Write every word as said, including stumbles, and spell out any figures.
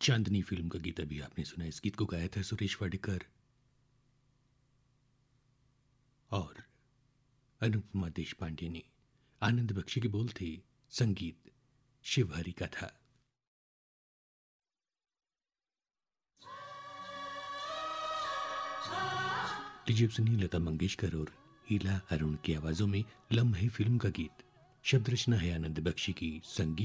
चांदनी film का गीत अभी आपने सुना। इस गीत को गाया था सुरेश वाडकर और अनुपमा देशपांडे ने। आनंद बख्शी के बोल थे, संगीत शिवहरी का था। लीजिए सुनिए लता मंगेशकर और हीला अरुण की आवाजों में लम्हे फिल्म का गीत। शब्द रचना है आनंद बख्शी की, संगीत